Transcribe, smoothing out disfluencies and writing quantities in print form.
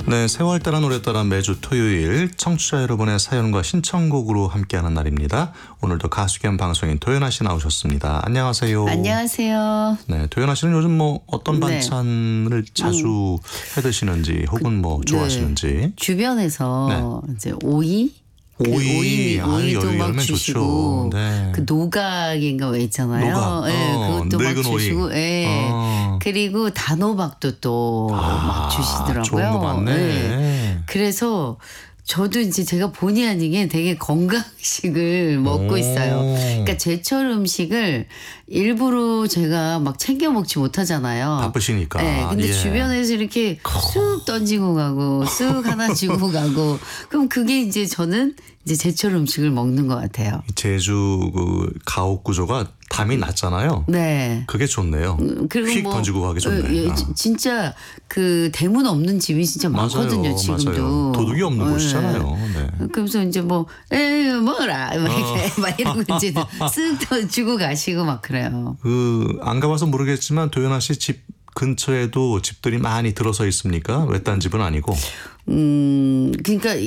네, 세월 따라 노래 따라 매주 토요일 청취자 여러분의 사연과 신청곡으로 함께하는 날입니다. 오늘도 가수 겸 방송인 도연아 씨 나오셨습니다. 안녕하세요. 안녕하세요. 네, 도연아 씨는 요즘 뭐 어떤 네. 반찬을 자주 해 드시는지 혹은 뭐 좋아하시는지. 주변에서 이제 오이? 오이, 오이도 막 열매 주시고 좋죠. 네. 그 노각인가 왜 있잖아요. 노각. 네, 그것도 막 늙은 오이. 주시고, 그리고 단호박도 또 막 주시더라고요. 좋은 거 많네. 네. 그래서 저도 이제 제가 본의 아니게 되게 건강식을 먹고 있어요. 그러니까 제철 음식을 일부러 제가 막 챙겨 먹지 못하잖아요. 바쁘시니까. 네, 근데 예. 주변에서 이렇게 쑥 던지고 가고 쑥 하나 주고 가고 그럼 그게 이제 저는 이제 제철 음식을 먹는 것 같아요. 제주 그 가옥 구조가 담이 낮잖아요. 네. 그게 좋네요. 그리고 휙 뭐 던지고 가기 좋네. 진짜 그 대문 없는 집이 진짜 많거든요. 지금도. 맞아요. 도둑이 없는 네. 곳이잖아요. 네. 그러면서 이제 뭐 에이 먹어라 막 이렇게 막 이러고 이제 쓱 주고 가시고 막 그래요. 그 안 가봐서 모르겠지만 도연아 씨 집 근처에도 집들이 많이 들어서 있습니까? 외딴 집은 아니고. 그러니까